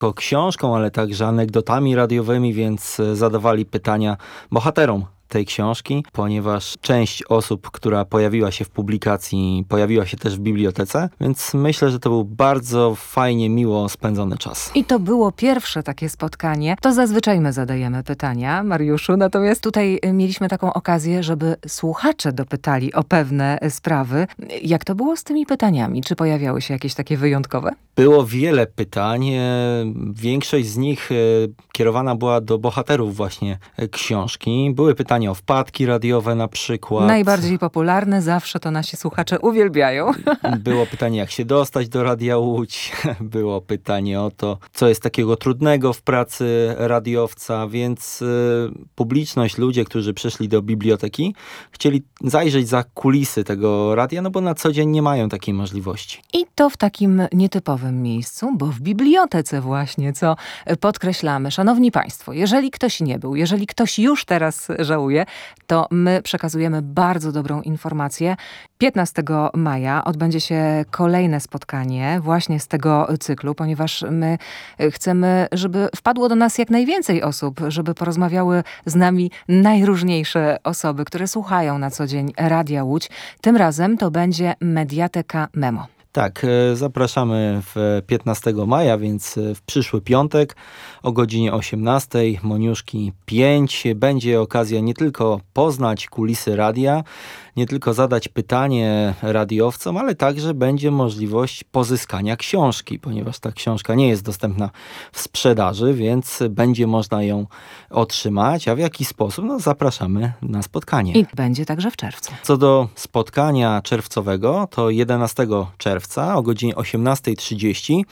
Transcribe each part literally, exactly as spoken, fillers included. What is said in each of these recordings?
tylko książką, ale także anegdotami radiowymi, więc zadawali pytania bohaterom tej książki, ponieważ część osób, która pojawiła się w publikacji, pojawiła się też w bibliotece, więc myślę, że to był bardzo fajnie, miło spędzony czas. I to było pierwsze takie spotkanie. To zazwyczaj my zadajemy pytania, Mariuszu, natomiast tutaj mieliśmy taką okazję, żeby słuchacze dopytali o pewne sprawy. Jak to było z tymi pytaniami? Czy pojawiały się jakieś takie wyjątkowe? Było wiele pytań. Większość z nich kierowana była do bohaterów właśnie książki. Były pytania o wpadki radiowe na przykład. Najbardziej popularne, zawsze to nasi słuchacze uwielbiają. Było pytanie, jak się dostać do Radia Łódź. Było pytanie o to, co jest takiego trudnego w pracy radiowca, więc y, publiczność, ludzie, którzy przyszli do biblioteki, chcieli zajrzeć za kulisy tego radia, no bo na co dzień nie mają takiej możliwości. I to w takim nietypowym miejscu, bo w bibliotece właśnie, co podkreślamy. Szanowni Państwo, jeżeli ktoś nie był, jeżeli ktoś już teraz żałuje, to my przekazujemy bardzo dobrą informację. piętnastego maja odbędzie się kolejne spotkanie właśnie z tego cyklu, ponieważ my chcemy, żeby wpadło do nas jak najwięcej osób, żeby porozmawiały z nami najróżniejsze osoby, które słuchają na co dzień Radia Łódź. Tym razem to będzie Mediateka Memo. Tak, zapraszamy w piętnastego maja, więc w przyszły piątek o godzinie osiemnastej, Moniuszki pięć. Będzie okazja nie tylko poznać kulisy radia, nie tylko zadać pytanie radiowcom, ale także będzie możliwość pozyskania książki, ponieważ ta książka nie jest dostępna w sprzedaży, więc będzie można ją otrzymać. A w jaki sposób? No zapraszamy na spotkanie. I będzie także w czerwcu. Co do spotkania czerwcowego, to jedenastego czerwca o godzinie osiemnastej trzydzieści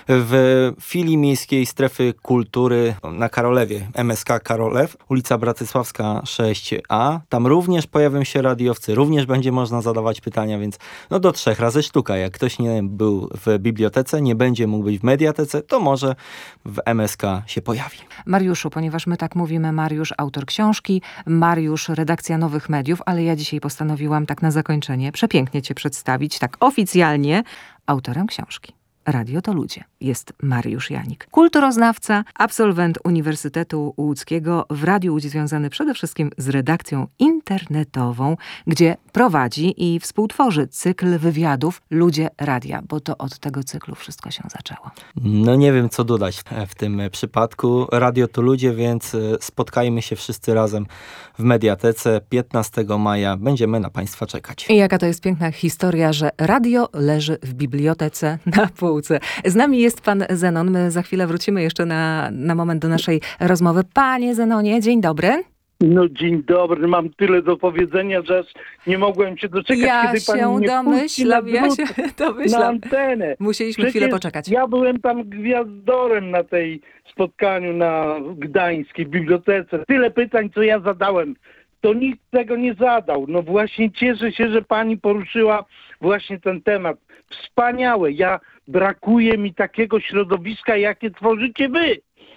w filii Miejskiej Strefy Kultury na Karolewie, M S K Karolew, ulica Bratysławska sześć A. Tam również pojawią się radiowcy, również będzie można zadawać pytania, więc no do trzech razy sztuka. Jak ktoś nie był w bibliotece, nie będzie mógł być w mediatece, to może w M S K się pojawi. Mariuszu, ponieważ my tak mówimy, Mariusz autor książki, Mariusz redakcja Nowych Mediów, ale ja dzisiaj postanowiłam tak na zakończenie przepięknie cię przedstawić, tak oficjalnie, autorem książki. Radio to ludzie. Jest Mariusz Janik. Kulturoznawca, absolwent Uniwersytetu Łódzkiego, w Radiu Łódź związany przede wszystkim z redakcją internetową, gdzie prowadzi i współtworzy cykl wywiadów Ludzie Radia, bo to od tego cyklu wszystko się zaczęło. No nie wiem, co dodać w tym przypadku. Radio to ludzie, więc spotkajmy się wszyscy razem w mediatece. piętnastego maja będziemy na Państwa czekać. I jaka to jest piękna historia, że radio leży w bibliotece na pół. Z nami jest pan Zenon. My za chwilę wrócimy jeszcze na, na moment do naszej rozmowy. Panie Zenonie, dzień dobry. No dzień dobry, mam tyle do powiedzenia, że aż nie mogłem się doczekać, ja kiedy pani się mnie domyślam, puści na, ja się domyślam. na antenę. Musieliśmy Przecież chwilę poczekać. Ja byłem tam gwiazdorem na tej spotkaniu na Gdańskiej bibliotece. Tyle pytań, co ja zadałem, to nikt tego nie zadał. No właśnie cieszę się, że pani poruszyła właśnie ten temat. Wspaniałe. Ja brakuje mi takiego środowiska, jakie tworzycie wy.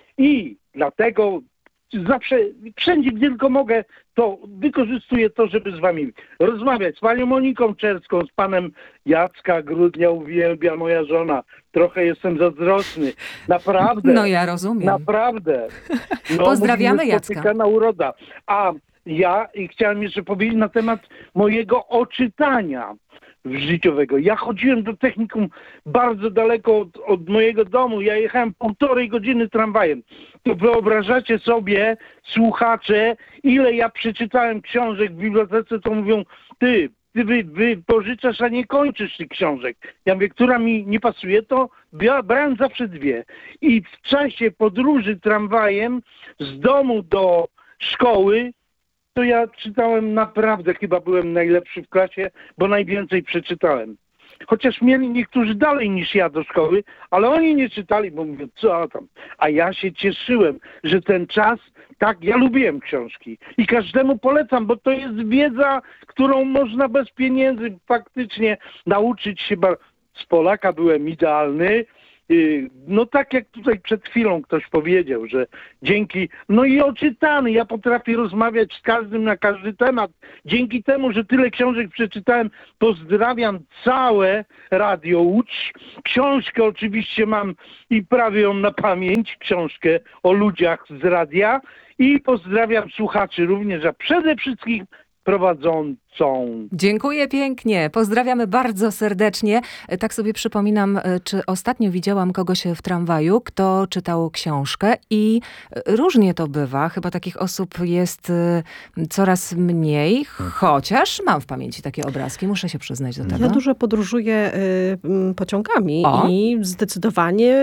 I dlatego zawsze, wszędzie, gdzie tylko mogę, to wykorzystuję to, żeby z wami rozmawiać. Z panią Moniką Czerską, z panem Jacka Grudnia, uwielbia moja żona. Trochę jestem zazdrosny. Naprawdę. No ja rozumiem. Naprawdę. No, pozdrawiamy Jacka. Na uroda. A ja i chciałem jeszcze powiedzieć na temat mojego oczytania życiowego. Ja chodziłem do technikum bardzo daleko od, od mojego domu. Ja jechałem półtorej godziny tramwajem. To wyobrażacie sobie, słuchacze, ile ja przeczytałem książek w bibliotece, to mówią, ty, ty wy, wy pożyczasz, a nie kończysz tych książek. Ja mówię, która mi nie pasuje, to brałem zawsze dwie. I w czasie podróży tramwajem z domu do szkoły to ja czytałem naprawdę, chyba byłem najlepszy w klasie, bo najwięcej przeczytałem. Chociaż mieli niektórzy dalej niż ja do szkoły, ale oni nie czytali, bo mówię, co tam. A ja się cieszyłem, że ten czas, tak, ja lubiłem książki i każdemu polecam, bo to jest wiedza, którą można bez pieniędzy faktycznie nauczyć się. Z Polaka byłem idealny, no tak jak tutaj przed chwilą ktoś powiedział, że dzięki, no i oczytany, ja potrafię rozmawiać z każdym na każdy temat. Dzięki temu, że tyle książek przeczytałem, pozdrawiam całe Radio Łódź. Książkę oczywiście mam i prawie ją na pamięć, książkę o ludziach z radia i pozdrawiam słuchaczy również, a przede wszystkim prowadzącą. Dziękuję pięknie. Pozdrawiamy bardzo serdecznie. Tak sobie przypominam, czy ostatnio widziałam kogoś w tramwaju, kto czytał książkę i różnie to bywa. Chyba takich osób jest coraz mniej, chociaż mam w pamięci takie obrazki. Muszę się przyznać do tego. Ja dużo podróżuję y, pociągami O. i zdecydowanie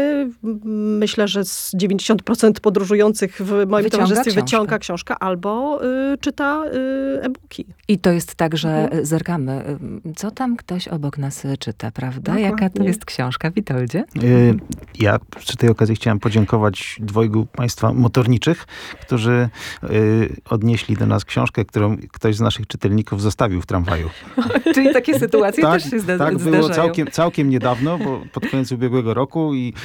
myślę, że z dziewięćdziesiąt procent podróżujących w moim Wyciąga towarzystwie książkę. wyciąga książkę albo y, czyta y, e-booki. I to jest tak, że Mhm. zerkamy, co tam ktoś obok nas czyta, prawda? Dokładnie. Jaka to jest książka, Witoldzie? Y, Ja przy tej okazji chciałem podziękować dwojgu państwa motorniczych, którzy y, odnieśli do nas książkę, którą ktoś z naszych czytelników zostawił w tramwaju. Czyli takie sytuacje Tak, też się zda- tak zdarzają. było całkiem, całkiem niedawno, bo pod koniec ubiegłego roku i,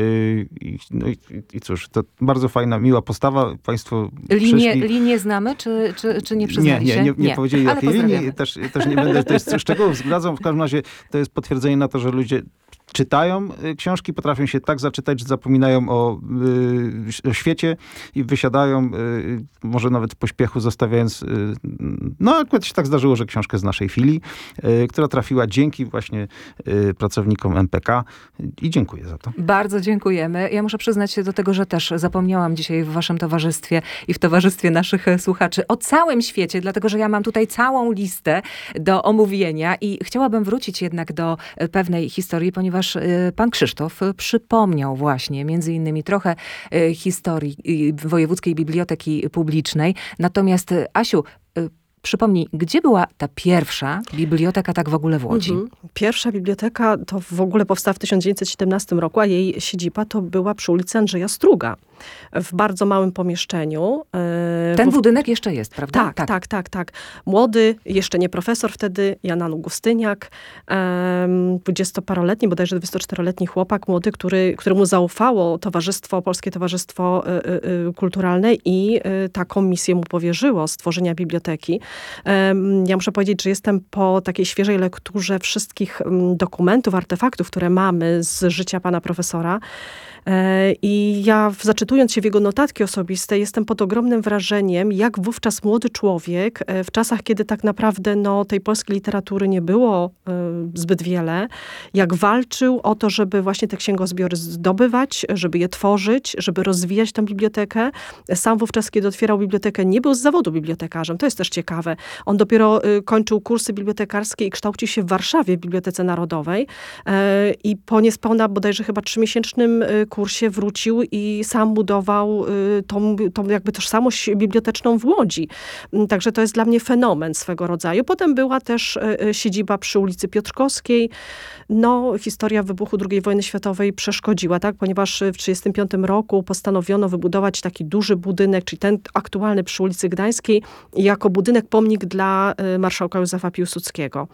y, i, no i, i cóż, to bardzo fajna, miła postawa. Państwo Linie, przyszli. linie znamy, czy, czy, czy nie Nie, przyznali nie, się? nie, nie powiedzieli Ale jakiej linii. pozdrawiamy. Też, też nie będę tutaj szczegółów zdradzał. W każdym razie to jest potwierdzenie na to, że ludzie czytają y, książki, potrafią się tak zaczytać, że zapominają o, y, o świecie i wysiadają, y, może nawet w pośpiechu zostawiając... Y, no akurat się tak zdarzyło, że książkę z naszej filii, y, która trafiła dzięki właśnie y, pracownikom M P K i dziękuję za to. Bardzo dziękujemy. Ja muszę przyznać się do tego, że też zapomniałam dzisiaj w waszym towarzystwie i w towarzystwie naszych e, słuchaczy o całym świecie, dlatego że ja mam tutaj całą listę do omówienia i chciałabym wrócić jednak do e, pewnej historii, ponieważ e, pan Krzysztof e, przypomniał właśnie między innymi trochę e, historii e, Wojewódzkiej Biblioteki Publicznej. Natomiast e, Asiu, e, przypomnij, gdzie była ta pierwsza biblioteka tak w ogóle w Łodzi? Mhm. Pierwsza biblioteka to w ogóle powstała w tysiąc dziewięćset siedemnastym roku, a jej siedziba to była przy ulicy Andrzeja Struga. W bardzo małym pomieszczeniu. E, Ten w- budynek jeszcze jest, prawda? Tak, tak, tak, tak. Młody, jeszcze nie profesor wtedy, Jan Augustyniak, em, dwudziestoparoletni, bodajże dwudziestoczteroletni chłopak, młody, który, któremu zaufało towarzystwo, Polskie Towarzystwo y, y, y, Kulturalne i y, taką misję mu powierzyło, stworzenia biblioteki. Em, ja muszę powiedzieć, że jestem po takiej świeżej lekturze wszystkich mm, dokumentów, artefaktów, które mamy z życia pana profesora. E, I ja, w- zaczytując się w jego notatki osobiste, jestem pod ogromnym wrażeniem, jak wówczas młody człowiek, e, w czasach, kiedy tak naprawdę no, tej polskiej literatury nie było e, zbyt wiele, jak walczył o to, żeby właśnie te księgozbiory zdobywać, żeby je tworzyć, żeby rozwijać tę bibliotekę. Sam wówczas, kiedy otwierał bibliotekę, nie był z zawodu bibliotekarzem. To jest też ciekawe. On dopiero e, kończył kursy bibliotekarskie i kształcił się w Warszawie w Bibliotece Narodowej. E, I po niespełna bodajże chyba trzymiesięcznym e, kursie wrócił i sam budował y, tą, tą jakby tożsamość biblioteczną w Łodzi. Mm, Także to jest dla mnie fenomen swego rodzaju. Potem była też y, y, siedziba przy ulicy Piotrkowskiej. No, historia wybuchu drugiej wojny światowej przeszkodziła, tak? Ponieważ w tysiąc dziewięćset trzydziestym piątym roku postanowiono wybudować taki duży budynek, czyli ten aktualny przy ulicy Gdańskiej, jako budynek pomnik dla y, marszałka Józefa Piłsudskiego.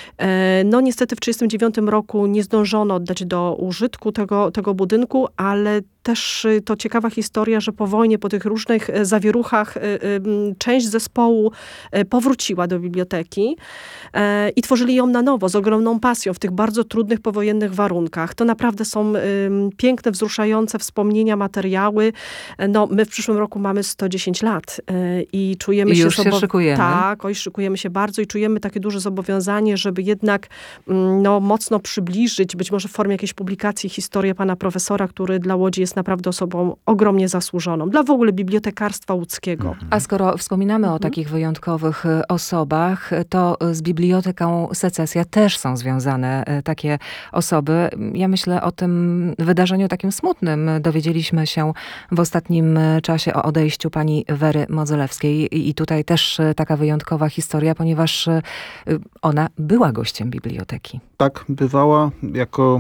E, No niestety w tysiąc dziewięćset trzydziestym dziewiątym roku nie zdążono oddać do użytku tego, tego budynku, ale też y, to ciekawa historia, że po wojnie, po tych różnych e, zawieruchach, y, y, m, część zespołu e, powróciła do biblioteki e, i tworzyli ją na nowo, z ogromną pasją, w tych bardzo trudnych powojennych warunkach. To naprawdę są ym, piękne, wzruszające wspomnienia, materiały. E, No, my w przyszłym roku mamy sto dziesięć lat e, i czujemy I się... już się zobo- szykujemy. Tak, oj, szykujemy się bardzo i czujemy takie duże zobowiązanie, żeby jednak mm, no, mocno przybliżyć, być może w formie jakiejś publikacji, historię pana profesora, który dla Łodzi jest naprawdę osobą ogromnie zasłużoną. Dla w ogóle bibliotekarstwa łódzkiego. A skoro wspominamy o takich wyjątkowych e, osobach, to z Biblioteką Secesja też są związane e, takie osoby. Ja myślę o tym wydarzeniu takim smutnym. Dowiedzieliśmy się w ostatnim e, czasie o odejściu pani Wery Modzelewskiej i i tutaj też e, taka wyjątkowa historia, ponieważ e, ona była gościem biblioteki. Tak, bywała jako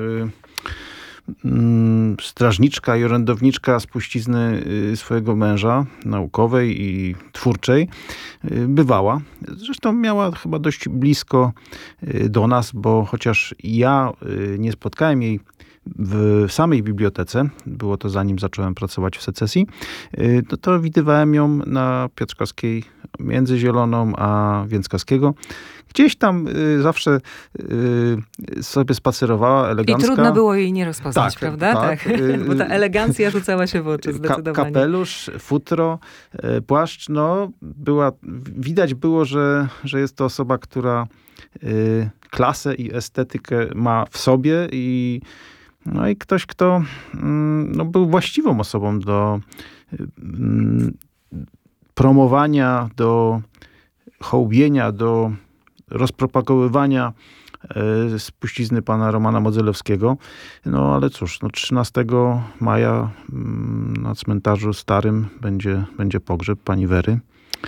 y, mm, strażniczka i orędowniczka spuścizny y, swojego męża, naukowej i twórczej. Y, bywała. Zresztą miała chyba dość blisko y, do nas, bo chociaż ja y, nie spotkałem jej w samej bibliotece, było to zanim zacząłem pracować w secesji, no to widywałem ją na Piotrkowskiej między Zieloną a Więckowskiego. Gdzieś tam y, zawsze y, sobie spacerowała, elegancka. I trudno było jej nie rozpoznać, tak, prawda? Tak. tak. Bo ta elegancja rzucała się w oczy zdecydowanie. Ka- kapelusz, futro, y, płaszcz, no była, widać było, że, że jest to osoba, która y, klasę i estetykę ma w sobie i no i ktoś, kto y, no, był właściwą osobą do y, y, promowania, do hołbienia, do rozpropagowywania e, spuścizny pana Romana Modzelewskiego. No ale cóż, no trzynastego maja mm, na cmentarzu starym będzie, będzie pogrzeb pani Wery.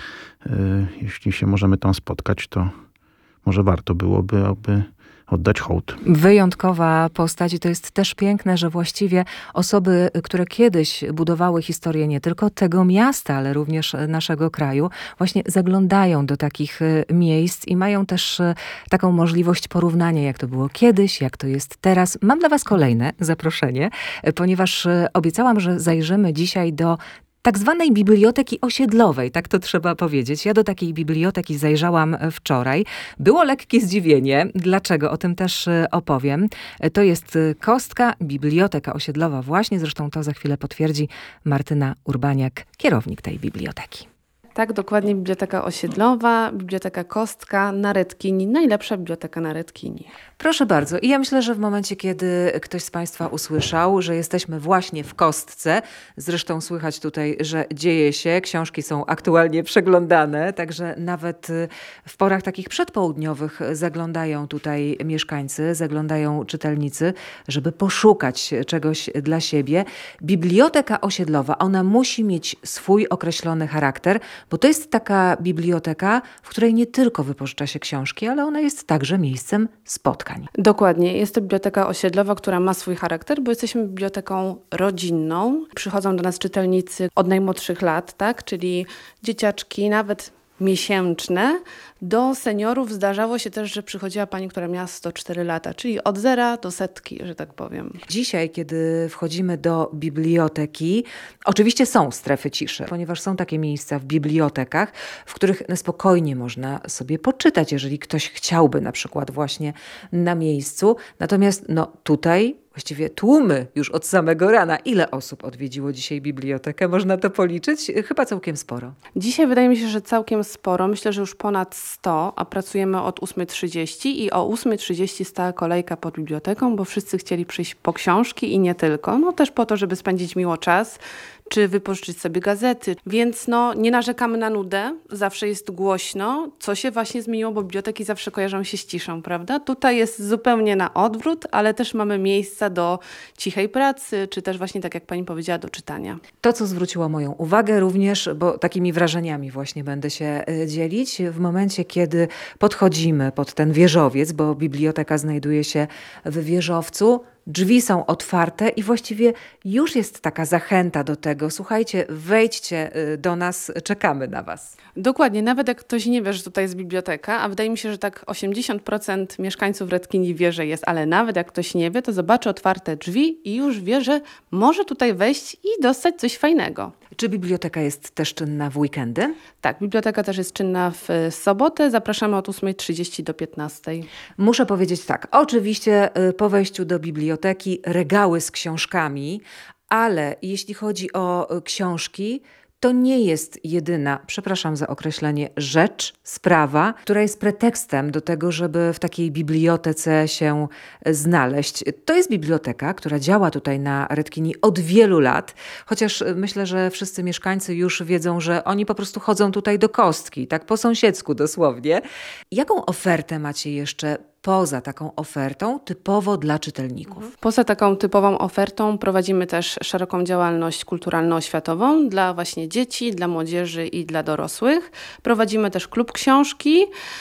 E, jeśli się możemy tam spotkać, to może warto byłoby, aby oddać hołd. Wyjątkowa postać i to jest też piękne, że właściwie osoby, które kiedyś budowały historię nie tylko tego miasta, ale również naszego kraju, właśnie zaglądają do takich miejsc i mają też taką możliwość porównania, jak to było kiedyś, jak to jest teraz. Mam dla was kolejne zaproszenie, ponieważ obiecałam, że zajrzymy dzisiaj do tak zwanej biblioteki osiedlowej, tak to trzeba powiedzieć. Ja do takiej biblioteki zajrzałam wczoraj. Było lekkie zdziwienie. Dlaczego? O tym też opowiem. To jest Kostka, biblioteka osiedlowa właśnie. Zresztą to za chwilę potwierdzi Martyna Urbaniak, kierownik tej biblioteki. Tak, dokładnie Biblioteka Osiedlowa, Biblioteka Kostka na Redkini, najlepsza biblioteka na Redkini. Proszę bardzo. I ja myślę, że w momencie, kiedy ktoś z państwa usłyszał, że jesteśmy właśnie w Kostce, zresztą słychać tutaj, że dzieje się, książki są aktualnie przeglądane, także nawet w porach takich przedpołudniowych zaglądają tutaj mieszkańcy, zaglądają czytelnicy, żeby poszukać czegoś dla siebie. Biblioteka Osiedlowa, ona musi mieć swój określony charakter, bo to jest taka biblioteka, w której nie tylko wypożycza się książki, ale ona jest także miejscem spotkań. Dokładnie. Jest to biblioteka osiedlowa, która ma swój charakter, bo jesteśmy biblioteką rodzinną. Przychodzą do nas czytelnicy od najmłodszych lat, tak, czyli dzieciaczki, nawet miesięczne. Do seniorów zdarzało się też, że przychodziła pani, która miała sto cztery lata, czyli od zera do setki, że tak powiem. Dzisiaj, kiedy wchodzimy do biblioteki, oczywiście są strefy ciszy, ponieważ są takie miejsca w bibliotekach, w których na spokojnie można sobie poczytać, jeżeli ktoś chciałby na przykład właśnie na miejscu. Natomiast no tutaj właściwie tłumy już od samego rana. Ile osób odwiedziło dzisiaj bibliotekę? Można to policzyć? Chyba całkiem sporo. Dzisiaj wydaje mi się, że całkiem sporo. Myślę, że już ponad sto, a pracujemy od ósma trzydzieści i o ósma trzydzieści stała kolejka pod biblioteką, bo wszyscy chcieli przyjść po książki i nie tylko. No też po to, żeby spędzić miło czas, czy wypożyczyć sobie gazety. Więc no, nie narzekamy na nudę, zawsze jest głośno, co się właśnie zmieniło, bo biblioteki zawsze kojarzą się z ciszą, prawda? Tutaj jest zupełnie na odwrót, ale też mamy miejsca do cichej pracy, czy też właśnie, tak jak pani powiedziała, do czytania. To, co zwróciło moją uwagę również, bo takimi wrażeniami właśnie będę się dzielić, w momencie, kiedy podchodzimy pod ten wieżowiec, bo biblioteka znajduje się w wieżowcu, drzwi są otwarte i właściwie już jest taka zachęta do tego. Słuchajcie, wejdźcie do nas, czekamy na was. Dokładnie, nawet jak ktoś nie wie, że tutaj jest biblioteka, a wydaje mi się, że tak osiemdziesiąt procent mieszkańców Redkini wie, że jest, ale nawet jak ktoś nie wie, to zobaczy otwarte drzwi i już wie, że może tutaj wejść i dostać coś fajnego. Czy biblioteka jest też czynna w weekendy? Tak, biblioteka też jest czynna w sobotę. Zapraszamy od ósma trzydzieści do piętnastej. Muszę powiedzieć tak, oczywiście po wejściu do biblioteki regały z książkami, ale jeśli chodzi o książki, to nie jest jedyna, przepraszam za określenie, rzecz, sprawa, która jest pretekstem do tego, żeby w takiej bibliotece się znaleźć. To jest biblioteka, która działa tutaj na Redkini od wielu lat, chociaż myślę, że wszyscy mieszkańcy już wiedzą, że oni po prostu chodzą tutaj do kostki, tak po sąsiedzku dosłownie. Jaką ofertę macie jeszcze poza taką ofertą typowo dla czytelników? Poza taką typową ofertą prowadzimy też szeroką działalność kulturalno-oświatową dla właśnie dzieci, dla młodzieży i dla dorosłych. Prowadzimy też klub książki,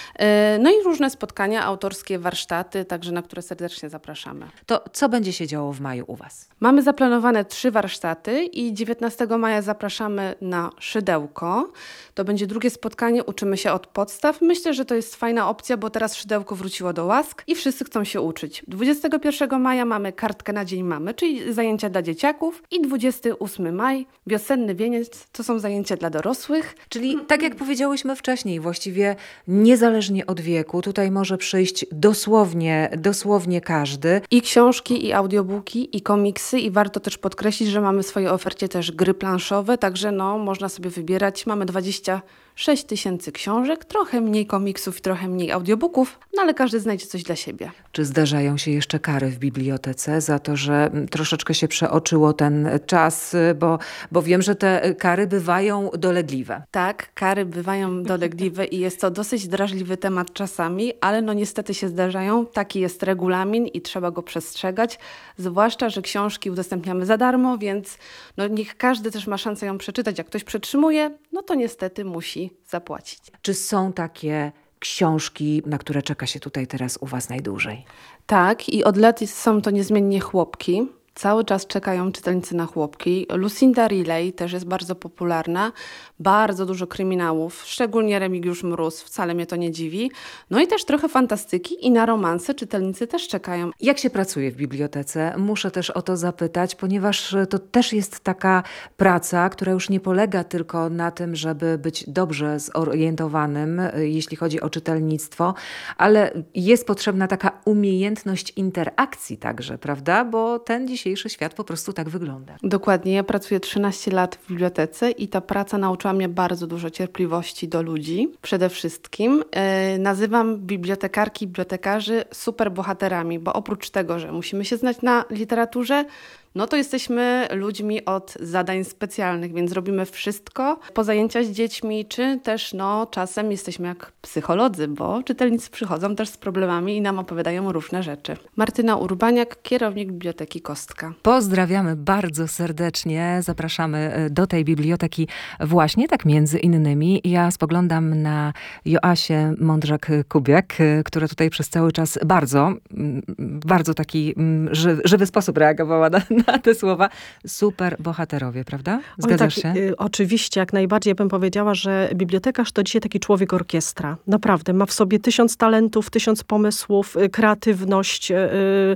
no i różne spotkania autorskie, warsztaty, także na które serdecznie zapraszamy. To co będzie się działo w maju u was? Mamy zaplanowane trzy warsztaty i dziewiętnastego maja zapraszamy na szydełko. To będzie drugie spotkanie, uczymy się od podstaw. Myślę, że to jest fajna opcja, bo teraz szydełko wróciło do łask. łask i wszyscy chcą się uczyć. dwudziestego pierwszego maja mamy kartkę na Dzień Mamy, czyli zajęcia dla dzieciaków i dwudziestego ósmego maja wiosenny wieniec, to są zajęcia dla dorosłych. Czyli tak jak powiedziałyśmy wcześniej, właściwie niezależnie od wieku, tutaj może przyjść dosłownie, dosłownie każdy. I książki, i audiobooki, i komiksy i warto też podkreślić, że mamy w swojej ofercie też gry planszowe, także no, można sobie wybierać. Mamy dwadzieścia sześć tysięcy książek, trochę mniej komiksów i trochę mniej audiobooków, no ale każdy znajdzie coś dla siebie. Czy zdarzają się jeszcze kary w bibliotece za to, że troszeczkę się przeoczyło ten czas, bo, bo wiem, że te kary bywają dolegliwe. Tak, kary bywają dolegliwe i jest to dosyć drażliwy temat czasami, ale no niestety się zdarzają. Taki jest regulamin i trzeba go przestrzegać, zwłaszcza, że książki udostępniamy za darmo, więc no niech każdy też ma szansę ją przeczytać. Jak ktoś przetrzymuje, no to niestety musi zapłacić. Czy są takie książki, na które czeka się tutaj teraz u was najdłużej? Tak, i od lat są to niezmiennie chłopki. Cały czas czekają czytelnicy na chłopki. Lucinda Riley też jest bardzo popularna. Bardzo dużo kryminałów, szczególnie Remigiusz Mróz, wcale mnie to nie dziwi. No i też trochę fantastyki i na romanse czytelnicy też czekają. Jak się pracuje w bibliotece? Muszę też o to zapytać, ponieważ to też jest taka praca, która już nie polega tylko na tym, żeby być dobrze zorientowanym, jeśli chodzi o czytelnictwo, ale jest potrzebna taka umiejętność interakcji także, prawda? Bo ten dzisiejszy świat po prostu tak wygląda. Dokładnie. Ja pracuję trzynaście lat w bibliotece i ta praca nauczyła mnie bardzo dużo cierpliwości do ludzi. Przede wszystkim yy, nazywam bibliotekarki, bibliotekarzy superbohaterami, bo oprócz tego, że musimy się znać na literaturze, no to jesteśmy ludźmi od zadań specjalnych, więc robimy wszystko po zajęciach z dziećmi, czy też no czasem jesteśmy jak psycholodzy, bo czytelnicy przychodzą też z problemami i nam opowiadają różne rzeczy. Martyna Urbaniak, kierownik Biblioteki Kostka. Pozdrawiamy bardzo serdecznie, zapraszamy do tej biblioteki właśnie, tak między innymi. Ja spoglądam na Joasię Mądrzak-Kubiak, która tutaj przez cały czas bardzo, bardzo taki żywy, żywy sposób reagowała na, na te słowa. Super bohaterowie, prawda? Zgadzasz tak, się? Y, oczywiście, jak najbardziej. Ja bym powiedziała, że bibliotekarz to dzisiaj taki człowiek orkiestra. Naprawdę. Ma w sobie tysiąc talentów, tysiąc pomysłów, y, kreatywność, y,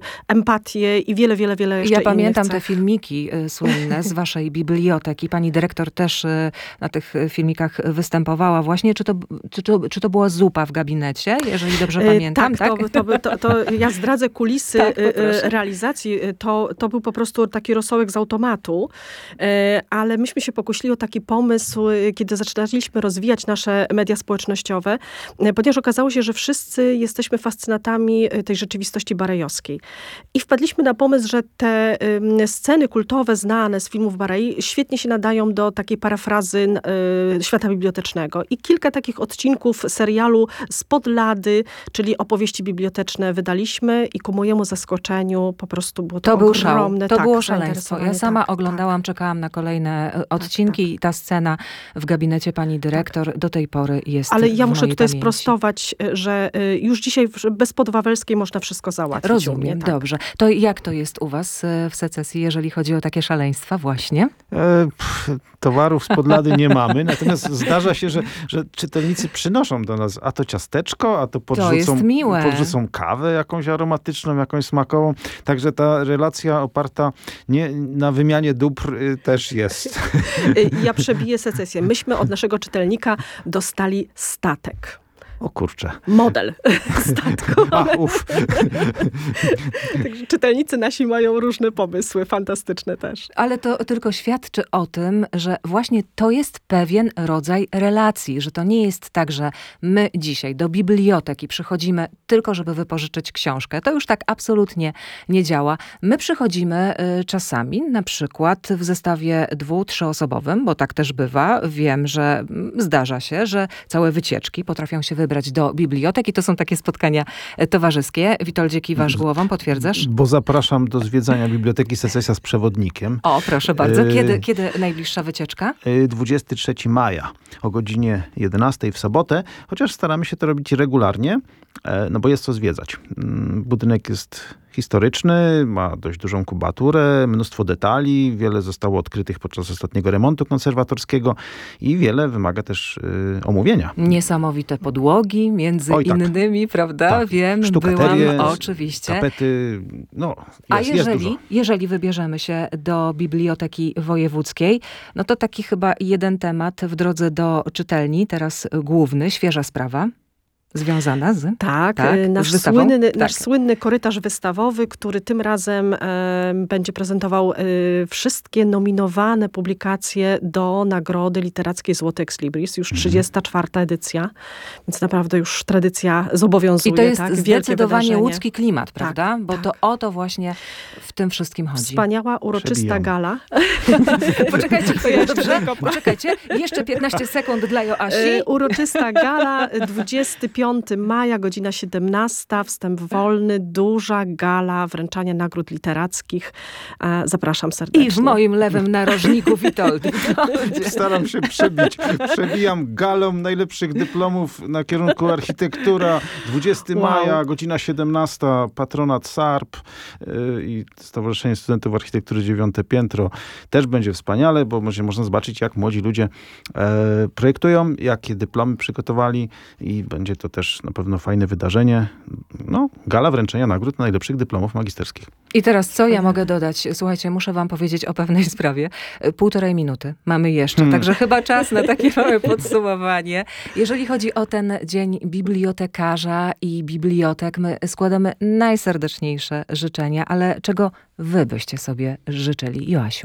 empatię i wiele, wiele, wiele jeszcze Ja innych pamiętam cech. te filmiki y, słynne z waszej biblioteki. Pani dyrektor też y, na tych filmikach występowała właśnie. Czy to, czy, to, czy to była zupa w gabinecie, jeżeli dobrze Y, pamiętam, tak? tak? To, to, to, to ja zdradzę kulisy Tak, y, y, poproszę. realizacji. To, to był po prostu taki rosołek z automatu, y, ale myśmy się pokusili o taki pomysł, y, kiedy zaczynaliśmy rozwijać nasze media społecznościowe, y, ponieważ okazało się, że wszyscy jesteśmy fascynatami y, tej rzeczywistości barejowskiej. I wpadliśmy na pomysł, że te y, sceny kultowe znane z filmów Barei świetnie się nadają do takiej parafrazy y, świata bibliotecznego. I kilka takich odcinków serialu Spod lady, czyli opowieści biblioteczne wydaliśmy i ku mojemu zaskoczeniu po prostu było to, To był szał, ogromne to tak, było szaleństwo. Ja zainteresowanie, sama tak, oglądałam, czekałam na kolejne e, odcinki tak. i ta scena w gabinecie pani dyrektor do tej pory jest Ale ja w muszę mojej tutaj pamięci. sprostować, że y, już dzisiaj w- bez podwawelskiej można wszystko załatwić. u Rozumiem, mnie, tak. dobrze. To jak to jest u was e, w secesji, jeżeli chodzi o takie szaleństwa właśnie? E, pff, towarów spod lady nie mamy, natomiast zdarza się, że, że czytelnicy przynoszą do nas a to ciasteczko, a to podrzucą, jest miłe. podrzucą kawę jakąś aromatyczną, jakąś smakową. Także ta relacja oparta nie, na wymianie dóbr y, też jest. Y, Ja przebiję secesję. Myśmy od naszego czytelnika dostali statek. O kurczę. Model statku. A, uf. Także czytelnicy nasi mają różne pomysły, fantastyczne też. Ale to tylko świadczy o tym, że właśnie to jest pewien rodzaj relacji, że to nie jest tak, że my dzisiaj do biblioteki przychodzimy tylko, żeby wypożyczyć książkę. To już tak absolutnie nie działa. My przychodzimy y, czasami, na przykład w zestawie dwu-, trzyosobowym, bo tak też bywa. Wiem, że mm, zdarza się, że całe wycieczki potrafią się wybrać do bibliotek i to są takie spotkania e, towarzyskie. Witoldzie, kiwasz głową, potwierdzasz? Bo zapraszam do zwiedzania Biblioteki Secesja z przewodnikiem. O, proszę bardzo. Y- Kiedy, kiedy najbliższa wycieczka? Y, dwudziestego trzeciego maja o godzinie jedenastej w sobotę, chociaż staramy się to robić regularnie. no bo jest co zwiedzać. Budynek jest historyczny, ma dość dużą kubaturę, mnóstwo detali, wiele zostało odkrytych podczas ostatniego remontu konserwatorskiego i wiele wymaga też y, omówienia. Niesamowite podłogi, między Oj, tak. innymi, prawda? Tak. Wiem, Sztukaterie, byłam, oczywiście. Tapety, no jest, A jest jeżeli, dużo. jeżeli wybierzemy się do Biblioteki Wojewódzkiej, no to taki chyba jeden temat w drodze do czytelni, teraz główny, świeża sprawa. Związana z? Tak, Tak, y, nasz, z wystawą? słynny, Tak. nasz słynny korytarz wystawowy, który tym razem e, będzie prezentował e, wszystkie nominowane publikacje do nagrody literackiej Złoty Ex Libris. Już trzydziesta czwarta edycja, więc naprawdę już tradycja zobowiązuje. I to jest tak? Wielkie zdecydowanie wydarzenie. łódzki klimat, prawda? Bo tak. to o to właśnie w tym wszystkim chodzi. Wspaniała, uroczysta Przebijam. gala. Poczekajcie chwilę, Jeszcze dobrze? tylko- Poczekajcie, jeszcze piętnaście sekund dla Joasi. E, Uroczysta gala, dwudziestego piątego maja, godzina siedemnasta, wstęp wolny, duża gala wręczania nagród literackich. E, Zapraszam serdecznie. I w moim lewym narożniku Witold. Staram się przebić. Przebijam galą najlepszych dyplomów na kierunku architektura. dwudziestego Wow. maja, godzina siedemnasta, patronat S A R P yy, i Stowarzyszenie Studentów Architektury Dziewiąte Piętro. Też będzie wspaniale, bo będzie można zobaczyć, jak młodzi ludzie e, projektują, jakie dyplomy przygotowali i będzie to też na pewno fajne wydarzenie. No, gala wręczenia nagród najlepszych dyplomów magisterskich. I teraz co ja mogę dodać? Słuchajcie, muszę wam powiedzieć o pewnej sprawie. Półtorej minuty mamy jeszcze, Hmm. także chyba czas na takie małe podsumowanie. Jeżeli chodzi o ten dzień bibliotekarza i bibliotek, my składamy najserdeczniejsze życzenia, ale czego wy byście sobie życzyli? Joasiu.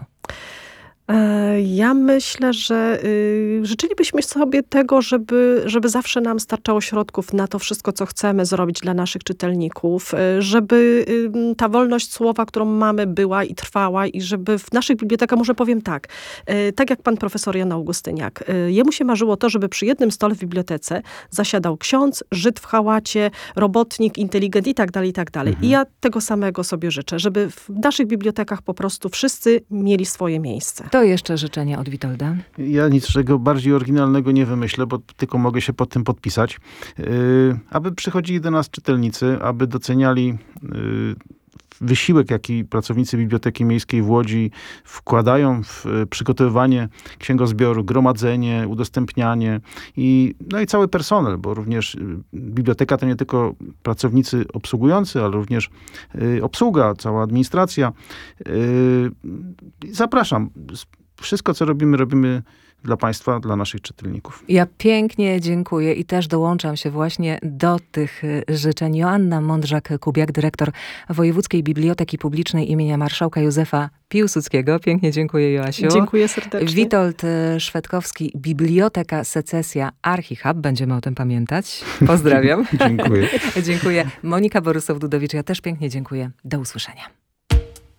E, Ja myślę, że y, życzylibyśmy sobie tego, żeby, żeby zawsze nam starczało środków na to wszystko, co chcemy zrobić dla naszych czytelników, y, żeby y, ta wolność słowa, którą mamy, była i trwała i żeby w naszych bibliotekach, może powiem tak, y, tak jak pan profesor Jan Augustyniak, y, jemu się marzyło to, żeby przy jednym stole w bibliotece zasiadał ksiądz, Żyd w hałacie, robotnik, inteligent i tak dalej, i tak dalej. Mhm. I ja tego samego sobie życzę, żeby w naszych bibliotekach po prostu wszyscy mieli swoje miejsce. To jeszcze życzenia od Witolda. Ja niczego bardziej oryginalnego nie wymyślę, bo tylko mogę się pod tym podpisać. Yy, aby przychodzili do nas czytelnicy, aby doceniali yy, wysiłek, jaki pracownicy Biblioteki Miejskiej w Łodzi wkładają w y, przygotowywanie księgozbioru, gromadzenie, udostępnianie i, no i cały personel, bo również y, biblioteka to nie tylko pracownicy obsługujący, ale również y, obsługa, cała administracja. Y, zapraszam. Wszystko, co robimy, robimy dla Państwa, dla naszych czytelników. Ja pięknie dziękuję i też dołączam się właśnie do tych życzeń. Joanna Mądrzak-Kubiak, dyrektor Wojewódzkiej Biblioteki Publicznej imienia Marszałka Józefa Piłsudskiego. Pięknie dziękuję, Joasiu. Dziękuję serdecznie. Witold Szwedkowski, Biblioteka Secesja ArchiHub. Będziemy o tym pamiętać. Pozdrawiam. Dziękuję. Dziękuję. Monika Borysow-Dudowicz, ja też pięknie dziękuję. Do usłyszenia.